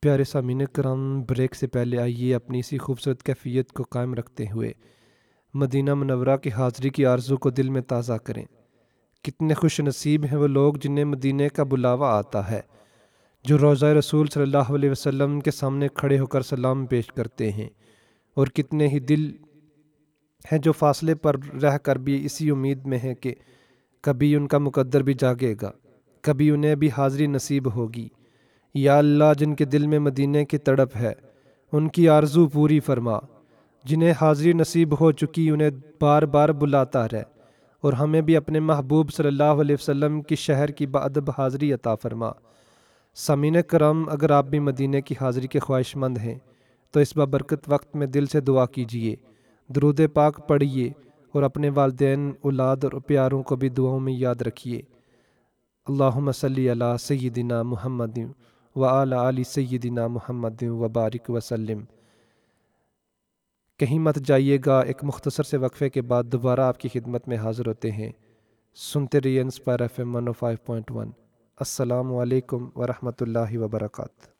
پیارے سامعین کرام، بریک سے پہلے آئیے اپنی اسی خوبصورت کیفیت کو قائم رکھتے ہوئے مدینہ منورہ کی حاضری کی آرزو کو دل میں تازہ کریں۔ کتنے خوش نصیب ہیں وہ لوگ جنہیں مدینہ کا بلاوا آتا ہے، جو روضہ رسول صلی اللہ علیہ وسلم کے سامنے کھڑے ہو کر سلام پیش کرتے ہیں، اور کتنے ہی دل ہیں جو فاصلے پر رہ کر بھی اسی امید میں ہیں کہ کبھی ان کا مقدر بھی جاگے گا، کبھی انہیں بھی حاضری نصیب ہوگی۔ یا اللہ، جن کے دل میں مدینہ کی تڑپ ہے ان کی آرزو پوری فرما، جنہیں حاضری نصیب ہو چکی انہیں بار بار بلاتا رہ، اور ہمیں بھی اپنے محبوب صلی اللہ علیہ وسلم کی شہر کی باادب حاضری عطا فرما۔ سامعین کرام، اگر آپ بھی مدینہ کی حاضری کے خواہش مند ہیں تو اس بابرکت وقت میں دل سے دعا کیجیے، درود پاک پڑھیے، اور اپنے والدین، اولاد اور پیاروں کو بھی دعاؤں میں یاد رکھیے۔ اللہم صلی علی سیدنا محمد وعلی آل سیدنا محمد وبارک وسلم۔ کہیں مت جائیے گا، ایک مختصر سے وقفے کے بعد دوبارہ آپ کی خدمت میں حاضر ہوتے ہیں۔ سنتے رہیے انسپائر FM 105.1۔ السلام علیکم ورحمۃ اللہ وبرکاتہ۔